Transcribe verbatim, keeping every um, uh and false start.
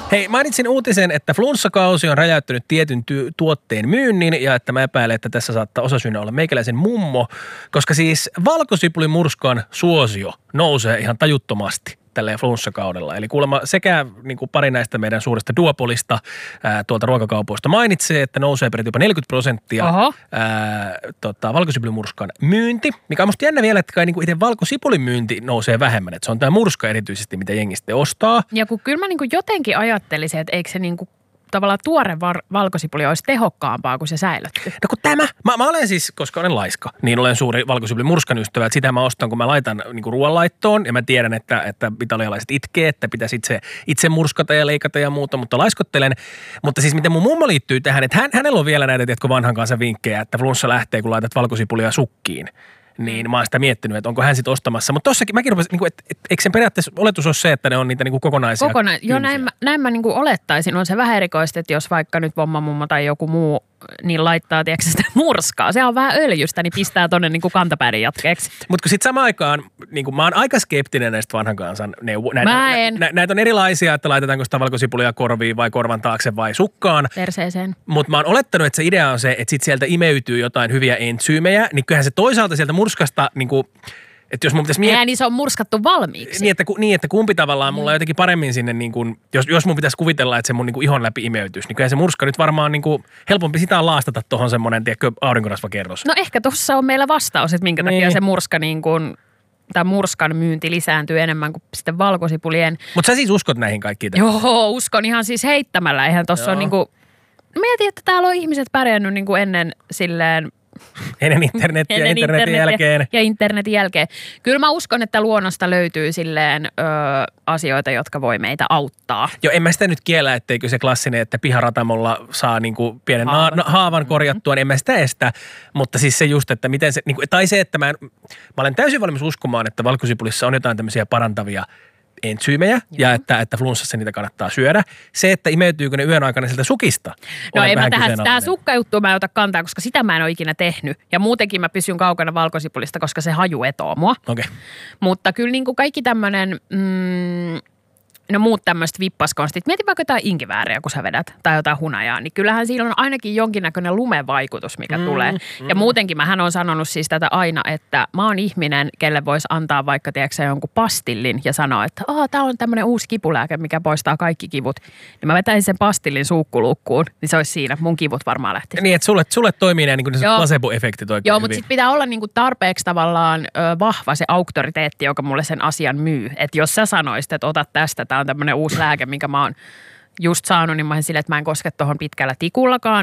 Hei, mainitsin uutisen, että flunssakausi on räjäyttänyt tietyn ty- tuotteen myynnin ja että mä epäilen, että tässä saattaa osasyynä olla meikäläisen mummo, koska siis valkosipulimurskan suosio nousee ihan tajuttomasti tälleen flunssakaudella. Eli kuulemma sekä niin kuin pari näistä meidän suurista duopolista ää, tuolta ruokakaupoista mainitsee, että nousee peräti jopa neljäkymmentä prosenttia ää, tota, valkosipulimurskan myynti, mikä on musta jännä vielä, että kai niin kuin itse valkosipulin myynti nousee vähemmän. Että se on tämä murska erityisesti, mitä jengi sitten ostaa. Ja kun kyllä mä niin kuin jotenkin ajattelisin, että eikö se niin kuin tavallaan tuore var- valkosipuli olisi tehokkaampaa kuin se säilötty. No kun tämä, mä, mä olen siis, koska olen laiska, niin olen suuri valkosipulin murskan ystävä, että sitä mä ostan, kun mä laitan niin kuin ruoanlaittoon ja mä tiedän, että, että italialaiset itkee, että pitäisi itse, itse murskata ja leikata ja muuta, mutta laiskottelen. Mutta siis miten mun mummo liittyy tähän, että hän, hänellä on vielä näitä, tiedätkö, vanhan kanssa vinkkejä, että flunssa lähtee, kun laitat valkosipulia sukkiin. Niin mä oon sitä miettinyt, että onko hän sitten ostamassa. Mutta tossakin mäkin rupesin, niin kuin, että, että eikö sen periaatteessa oletus ole se, että ne on niitä niin kuin kokonaisia Kokona- Joo, näin mä, näin mä niin kuin olettaisin. On se vähän erikoista, että jos vaikka nyt vommamummo tai joku muu niin laittaa, tiedätkö, sitä murskaa. Se on vähän öljystä, niin pistää tonne niin kuin kantapäärin jatkeeksi. Mutta kun sitten samaan aikaan, niin kuin mä oon aika skeptinen näistä vanhan kansan neuvo. Näitä, mä en. Nä, näitä on erilaisia, että laitetaanko sitä valkosipulia korviin vai korvan taakse vai sukkaan. Perseeseen. Mutta mä oon olettanut, että se idea on se, että sit sieltä imeytyy jotain hyviä entsyymejä, niin kyllähän se toisaalta sieltä murskasta niin kuin, että jos mun pitäisi miettiä. Niin se on murskattu valmiiksi. Niin, että, niin, että kumpi tavallaan mulla on jotenkin paremmin sinne, niin kuin, jos, jos mun pitäisi kuvitella, että se mun niin kuin ihon läpi imeytyisi, niin kyllä se murska nyt varmaan niin kuin, helpompi sitä on laastata tuohon semmoinen, tiedätkö, aurinkorasvakerros. No ehkä tuossa on meillä vastaus, että minkä takia niin. se murska niin kuin, tai murskan myynti lisääntyy enemmän kuin sitten valkosipulien. Mutta sä siis uskot näihin kaikkiin? Joo, uskon ihan siis heittämällä. Eihän tuossa ole niin kuin, mietin, että täällä on ihmiset pärjännyt niin kuin ennen silleen, Ennen internetiä, Ennen internetin internet jälkeen. Ja internetin jälkeen. Kyllä mä uskon, että luonnosta löytyy silleen ö, asioita, jotka voi meitä auttaa. Joo, en mä sitä nyt kiellä, etteikö se klassinen, että piharatamolla saa niinku pienen haavan, na- haavan korjattua, niin en mä sitä estä. Mutta siis se just, että miten se, niinku, tai se, että mä, en, mä olen täysin valmis uskomaan, että valkosipulissa on jotain tämmöisiä parantavia entsyymejä Joo. ja että, että flunssassa niitä kannattaa syödä. Se, että imeytyykö ne yön aikana sieltä sukista. No en mä tähän, tähän sukkajuttuun mä en ota kantaa, koska sitä mä en ole ikinä tehnyt. Ja muutenkin mä pysyn kaukana valkosipulista, koska se haju etoo mua. Okay. Mutta kyllä niin kuin kaikki tämmöinen, mm, no muut tämmöiset vippaskonstit. Mieti vaikka jotain inkivääriä, kun sä vedät, tai jotain hunajaa, niin kyllähän siinä on ainakin jonkinnäköinen lumevaikutus, mikä mm, tulee. Mm. Ja muutenkin mähän on sanonut siis tätä aina, että mä oon ihminen, kelle voisi antaa vaikka, tiedätkö, jonkun pastillin ja sanoa, että aah, tää on tämmöinen uusi kipulääke, mikä poistaa kaikki kivut. Niin mä vetäisin sen pastillin suukkuluukkuun, niin se olisi siinä. Mun kivut varmaan lähtisi. Niin, että sulle, sulle toimii nämä niin kuin placebo-efektit oikein Joo, hyvin. mutta sitten pitää olla niin kuin tarpeeksi tavallaan ö, vahva se auktoriteetti, joka mulle sen asian myy. Että jos sä sanoisit, että ota tästä, tää on tämmöinen uusi lääke, minkä mä oon just saanut, niin mä olen silleen, että mä en koske tuohon pitkällä tikullakaan.